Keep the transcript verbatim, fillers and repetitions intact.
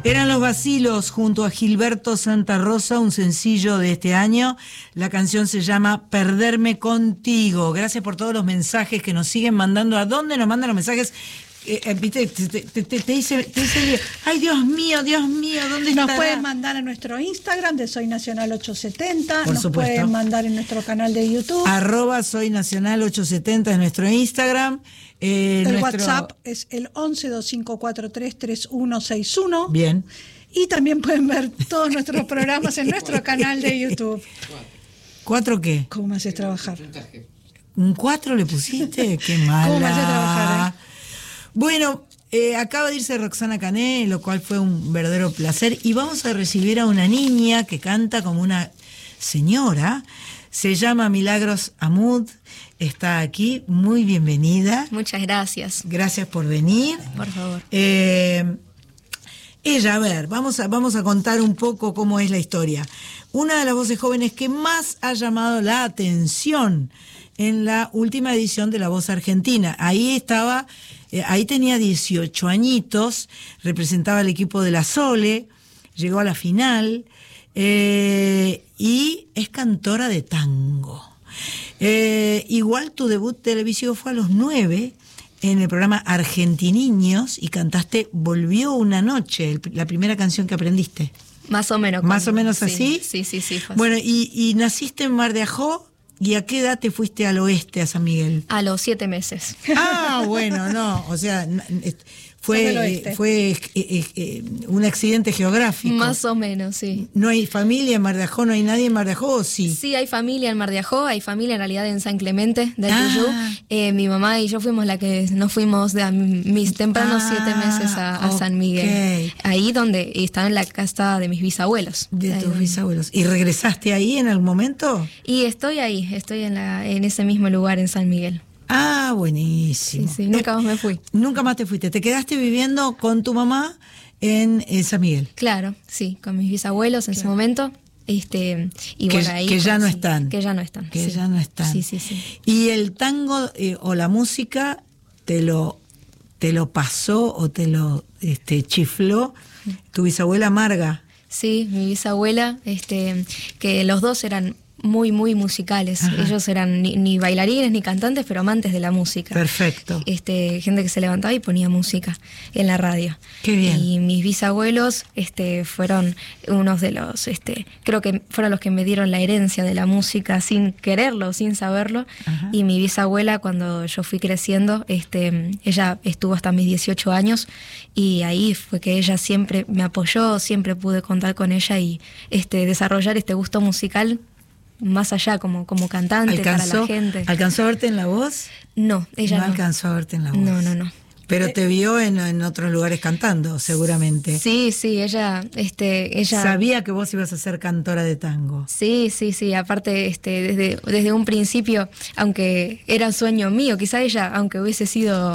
Eran Los Vacilos junto a Gilberto Santa Rosa, un sencillo de este año. La canción se llama Perderme Contigo. Gracias por todos los mensajes que nos siguen mandando. ¿A dónde nos mandan los mensajes? Eh, eh, ¿viste? Te, te, te, te, dice, te dice, ay, Dios mío, Dios mío, ¿dónde está? Nos pueden mandar a nuestro Instagram de Soy Nacional ochocientos setenta. Por nos supuesto. Pueden mandar en nuestro canal de YouTube. Arroba Soy Nacional ochocientos setenta es nuestro Instagram. Eh, el nuestro... WhatsApp es el once veinticinco cuarenta y tres treinta y uno sesenta y uno. Bien. Y también pueden ver todos nuestros programas en nuestro canal de YouTube. ¿Cuatro qué? ¿Cómo me haces trabajar? ¿Un cuatro le pusiste? Qué mala. ¿Cómo me haces trabajar, eh? Bueno, eh, acaba de irse Roxana Cané, lo cual fue un verdadero placer. Y vamos a recibir a una niña que canta como una señora. Se llama Milagros Amud. Está aquí. Muy bienvenida. Muchas gracias. Gracias por venir. Por favor. Eh, ella, a ver, vamos a, vamos a contar un poco cómo es la historia. Una de las voces jóvenes que más ha llamado la atención en la última edición de La Voz Argentina. Ahí estaba, eh, ahí tenía dieciocho añitos, representaba al equipo de la Sole, llegó a la final, eh, y es cantora de tango. Eh, igual tu debut televisivo fue a los nueve, en el programa Argentiniños, y cantaste Volvió una noche, el, la primera canción que aprendiste. Más o menos. ¿Más como, o menos sí, así? Sí, sí, sí. Fue bueno, así. y, y naciste en Mar de Ajó, ¿y a qué edad te fuiste al oeste, a San Miguel? A los siete meses. Ah, bueno, no, o sea, fue, fue eh, eh, un accidente geográfico. Más o menos, sí. ¿No hay familia en Mar de Ajó? ¿No hay nadie en Mar de Ajó o sí? Sí, hay familia en Mar de Ajó, hay familia en realidad en San Clemente, del Ah. Tuyú. Eh, mi mamá y yo fuimos la que nos fuimos de a mis tempranos Ah, siete meses a, a San Miguel. ok. Ahí donde estaba en la casa de mis bisabuelos. De Ahí tus donde- bisabuelos. ¿Y regresaste ahí en algún momento? Y estoy ahí, estoy en, la, en ese mismo lugar en San Miguel. Ah, buenísimo. Sí, sí, nunca más me fui. Nunca más te fuiste. ¿Te quedaste viviendo con tu mamá en, en San Miguel? Claro, sí, con mis bisabuelos en su momento. Este, y que, bueno, ahí, que ya no sí, están. Que ya no están. Que sí. ya no están. Sí, sí, sí. ¿Y el tango eh, o la música te lo, te lo pasó o te lo este, chifló tu bisabuela Marga? Sí, mi bisabuela, este, que los dos eran muy, muy musicales. Ajá. Ellos eran ni, ni bailarines ni cantantes, pero amantes de la música. Perfecto. Este, gente que se levantaba y ponía música en la radio. Qué bien. Y mis bisabuelos este, fueron unos de los, este, creo que fueron los que me dieron la herencia de la música sin quererlo, sin saberlo. Ajá. Y mi bisabuela, cuando yo fui creciendo, este, ella estuvo hasta mis dieciocho años y ahí fue que ella siempre me apoyó, siempre pude contar con ella y este, desarrollar este gusto musical más allá como, como cantante para la gente. ¿Alcanzó a verte en La Voz? No, ella no. no. alcanzó a verte en La Voz. No, no, no. Pero te vio en, en otros lugares cantando, seguramente. Sí, sí, ella, este, ella. Sabía que vos ibas a ser cantora de tango. Sí, sí, sí. Aparte, este, desde, desde un principio, aunque era sueño mío, quizá ella, aunque hubiese sido